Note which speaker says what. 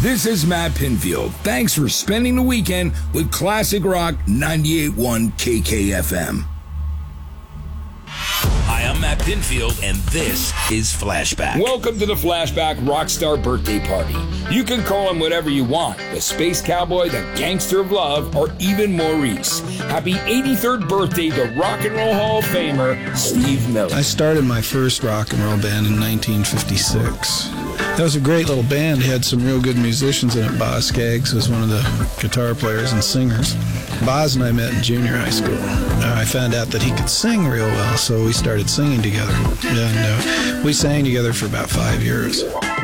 Speaker 1: This is Matt Pinfield. Thanks for spending the weekend with Classic Rock 98.1 KKFM.
Speaker 2: Hi, I'm Matt Pinfield, and this is Flashback.
Speaker 1: Welcome to the Flashback Rockstar Birthday Party. You can call him whatever you want, the Space Cowboy, the Gangster of Love, or even Maurice. Happy 83rd birthday to Rock and Roll Hall of Famer Steve Miller.
Speaker 3: I started my first rock and roll band in 1956. That was a great little band. It had some real good musicians in it. Boz Skaggs was one of the guitar players and singers. Boz and I met in junior high school. I found out that he could sing real well, so we started singing together. And we sang together for about 5 years.